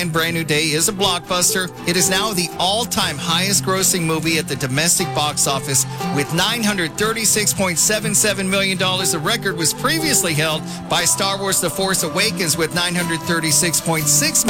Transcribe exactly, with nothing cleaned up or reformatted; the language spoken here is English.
Brand New Day is a blockbuster. It is now the all-time highest grossing movie at the domestic box office with nine hundred thirty-six point seven seven million dollars. The record was previously held by Star Wars The Force Awakens with nine hundred thirty-six point six million dollars.